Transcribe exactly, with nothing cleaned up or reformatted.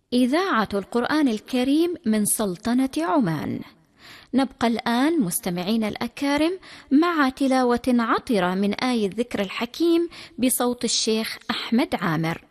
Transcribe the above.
إذاعة القرآن الكريم من سلطنة عمان. نبقى الآن مستمعين الأكارم مع تلاوة عطرة من آية الذكر الحكيم بصوت الشيخ أحمد عامر.